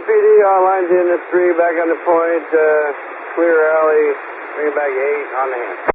PD, all lines in the 3, back on the point, clear alley, bring it back 8 on the hand.